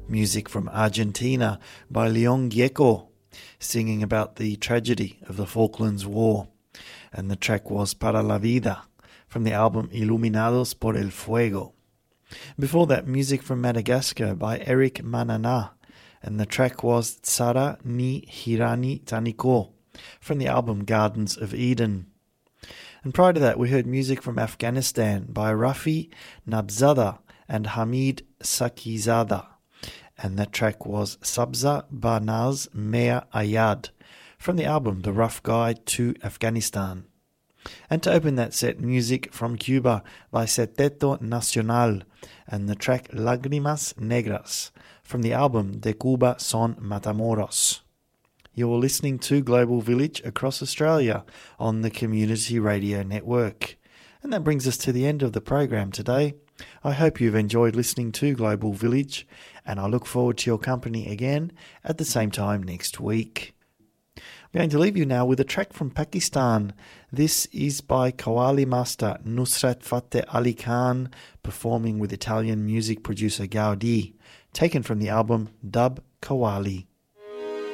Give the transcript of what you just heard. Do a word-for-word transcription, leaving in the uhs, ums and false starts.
Music from Argentina by Leon Gieco, singing about the tragedy of the Falklands War. And the track was Para la Vida from the album Iluminados por el Fuego. Before that, music from Madagascar by Eric Manana, and the track was Tsara ni Hirani Taniko from the album Gardens of Eden. And prior to that, we heard music from Afghanistan by Rafi Nabzada and Hamid Sakizada, and that track was Sabza Banaz Mea Ayad from the album The Rough Guide to Afghanistan. And to open that set, music from Cuba by Seteto Nacional and the track Lágrimas Negras from the album De Cuba Son Matamoros. You're listening to Global Village across Australia on the Community Radio Network. And that brings us to the end of the program today. I hope you've enjoyed listening to Global Village, and I look forward to your company again at the same time next week. I'm going to leave you now with a track from Pakistan. This is by Qawwali master Nusrat Fateh Ali Khan, performing with Italian music producer Gaudi, taken from the album Dub Qawwali.